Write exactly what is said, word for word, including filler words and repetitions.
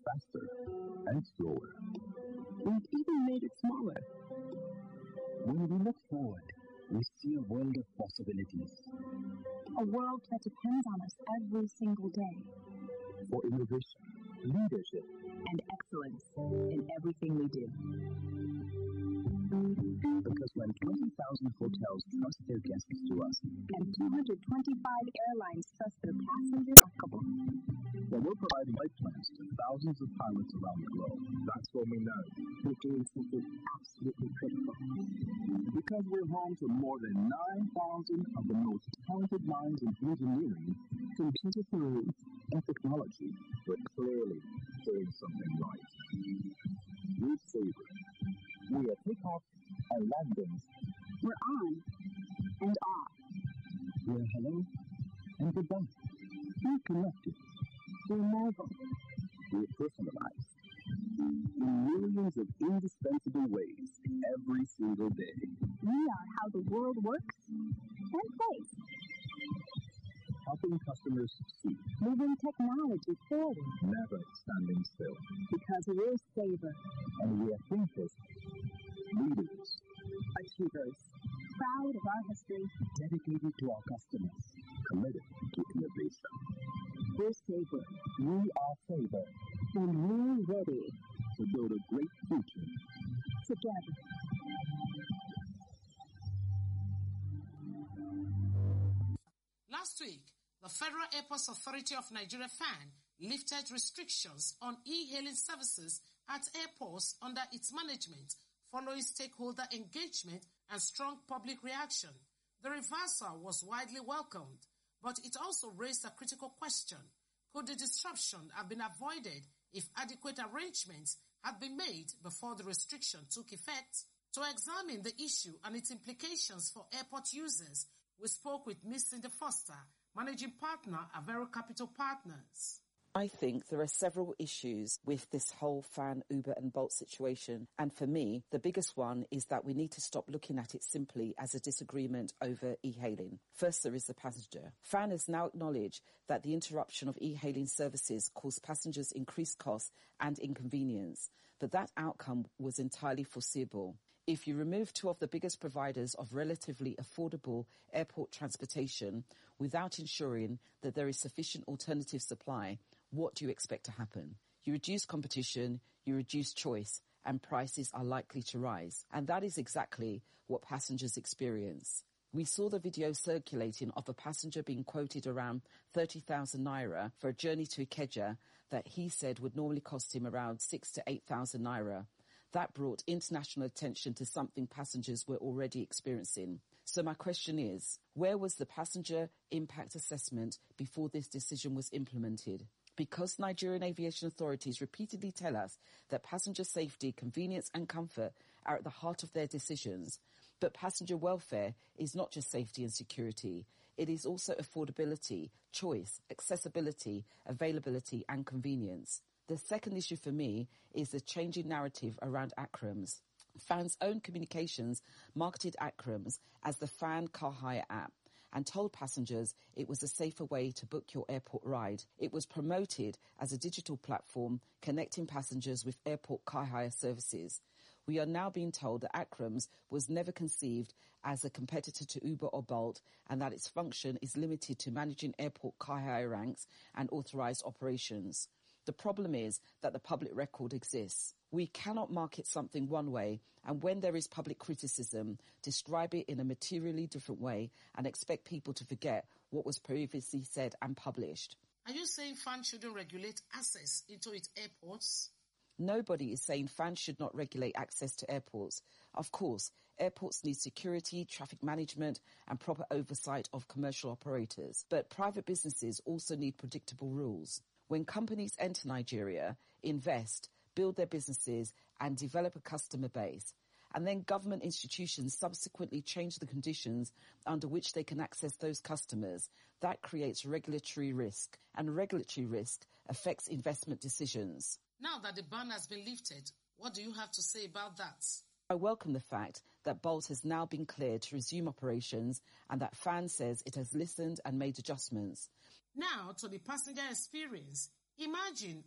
faster and slower. We've even made it smaller. When we look forward, we see a world of possibilities. A world that depends on us every single day. For innovation, leadership, and excellence in everything we do. Because when twenty thousand hotels trust their guests to us, and two hundred twenty-five airlines trust their passengers, then we're providing flight plans to thousands of pilots around the globe. That's when we know we're doing something absolutely critical. Because we're home to more than nine thousand of the most talented minds in engineering, computer science, and technology, we're clearly doing something right. We're Sabre. We are takeoffs and landings. We're on and off. We're hello and goodbye. We're connected. We're mobile. We're personalized. In millions of indispensable ways every single day. We are how the world works and plays. Helping customers succeed. Moving technology forward. Never standing still. Because we're Sabre. And we're thinkers, leaders, achievers. Proud of our history. Dedicated to our customers. Committed to innovation. We're Sabre. We are Sabre. And we're ready to build a great future together. Last week, the Federal Airports Authority of Nigeria FAN lifted restrictions on e-hailing services at airports under its management following stakeholder engagement and strong public reaction. The reversal was widely welcomed, but it also raised a critical question. Could the disruption have been avoided if adequate arrangements had been made before the restriction took effect? To examine the issue and its implications for airport users, we spoke with Miz Cindy Foster, Managing Partner at Vero Capital Partners. I think there are several issues with this whole FAN, Uber and Bolt situation. And for me, the biggest one is that we need to stop looking at it simply as a disagreement over e-hailing. First, there is the passenger. FAN has now acknowledged that the interruption of e-hailing services caused passengers increased costs and inconvenience, but that outcome was entirely foreseeable. If you remove two of the biggest providers of relatively affordable airport transportation without ensuring that there is sufficient alternative supply, what do you expect to happen? You reduce competition, you reduce choice, and prices are likely to rise. And that is exactly what passengers experience. We saw the video circulating of a passenger being quoted around thirty thousand naira for a journey to Ikeja that he said would normally cost him around six to eight thousand naira. That brought international attention to something passengers were already experiencing. So my question is, where was the passenger impact assessment before this decision was implemented? Because Nigerian aviation authorities repeatedly tell us that passenger safety, convenience and comfort are at the heart of their decisions, but passenger welfare is not just safety and security. It is also affordability, choice, accessibility, availability and convenience. The second issue for me is the changing narrative around Akrams. FAN's own communications marketed Akrams as the FAN car hire app and told passengers it was a safer way to book your airport ride. It was promoted as a digital platform connecting passengers with airport car hire services. We are now being told that Akrams was never conceived as a competitor to Uber or Bolt and that its function is limited to managing airport car hire ranks and authorised operations. The problem is that the public record exists. We cannot market something one way and when there is public criticism, describe it in a materially different way and expect people to forget what was previously said and published. Are you saying FAN shouldn't regulate access into its airports? Nobody is saying FAN should not regulate access to airports. Of course, airports need security, traffic management and proper oversight of commercial operators. But private businesses also need predictable rules. When companies enter Nigeria, invest, build their businesses and develop a customer base, and then government institutions subsequently change the conditions under which they can access those customers, that creates regulatory risk, and regulatory risk affects investment decisions. Now that the ban has been lifted, what do you have to say about that? I welcome the fact that Bolt has now been cleared to resume operations and that FAN says it has listened and made adjustments. Now to the passenger experience. Imagine